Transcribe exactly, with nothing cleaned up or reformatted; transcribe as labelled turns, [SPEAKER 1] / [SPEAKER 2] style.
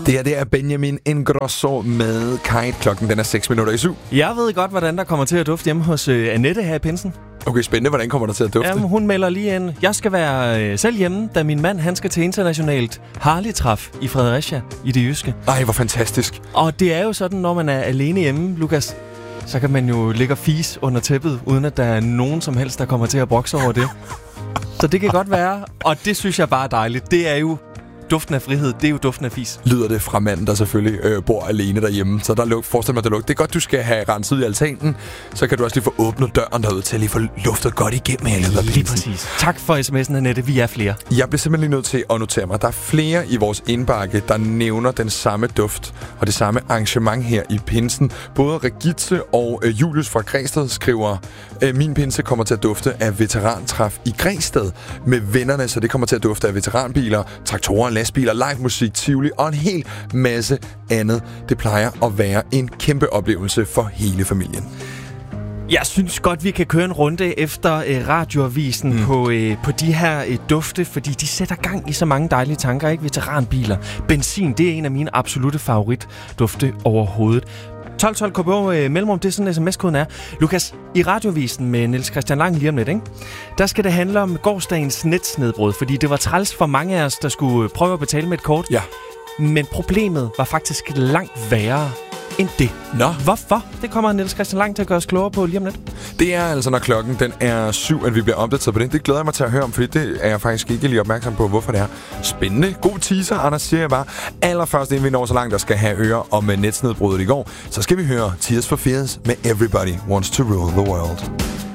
[SPEAKER 1] Det her det er Benjamin Ingrosso med Kite. Klokken den er seks minutter i syv.
[SPEAKER 2] Jeg ved godt, hvordan der kommer til at dufte hjemme hos øh, Annette her i pinsen.
[SPEAKER 1] Okay, spændende. Hvordan kommer der til at dufte?
[SPEAKER 2] Jamen, hun melder lige ind. Jeg skal være øh, selv hjemme, da min mand han skal til internationalt Harley-træf i Fredericia i det jyske.
[SPEAKER 1] Ej, hvor fantastisk.
[SPEAKER 2] Og det er jo sådan, når man er alene hjemme, Lukas, så kan man jo ligge og fis under tæppet, uden at der er nogen som helst, der kommer til at brokse over det. Så det kan godt være, og det synes jeg bare er dejligt. Det er jo duften af frihed, det er jo duften af fis.
[SPEAKER 1] Lyder det fra manden, der selvfølgelig øh, bor alene derhjemme. Så der luk, forestil mig, der lugter. Det er godt, du skal have renset ud i altanen. Så kan du også lige få åbnet døren derude til at lige få luftet godt igennem her i løbet af
[SPEAKER 2] Lige præcis. Tak for sms'en, Annette. Vi er flere.
[SPEAKER 1] Jeg bliver simpelthen lige nødt til at notere mig. Der er flere i vores indbakke, der nævner den samme duft og det samme arrangement her i pinsen. Både Regitze og øh, Julius fra Græsted skriver, øh, min pinse kommer til at dufte af veterantræf i Græsted med vennerne, så det kommer til at dufte af veteranbiler, traktorer, lastbiler, live musik, tivoli og en hel masse andet. Det plejer at være en kæmpe oplevelse for hele familien.
[SPEAKER 2] Jeg synes godt, vi kan køre en runde efter øh, radioavisen mm. på, øh, på de her øh, dufte, fordi de sætter gang i så mange dejlige tanker, ikke? Veteranbiler, benzin, det er en af mine absolutte favoritdufte overhovedet. tolv tolv K B H øh, mellemrum, det er sådan sms-koden er. Lukas, i radioavisen med Niels Christian Lang lige om lidt, ikke? Der skal det handle om gårsdagens netsnedbrud, fordi det var træls for mange af os, der skulle prøve at betale med et kort.
[SPEAKER 1] Ja.
[SPEAKER 2] Men problemet var faktisk langt værre end det.
[SPEAKER 1] Nå.
[SPEAKER 2] Hvorfor? Det kommer Niels Christian Lang til at gøre os klogere på lige om lidt.
[SPEAKER 1] Det er altså, når klokken den er syv, at vi bliver opdateret på det. Det glæder jeg mig til at høre om, fordi det er jeg faktisk ikke lige opmærksom på, hvorfor det er. Spændende. God teaser, Anders, siger jeg bare. Allerførst, inden vi når så langt, der skal have ører om netsnedbruddet i går, så skal vi høre Tears for Fears med Everybody Wants to Rule the World.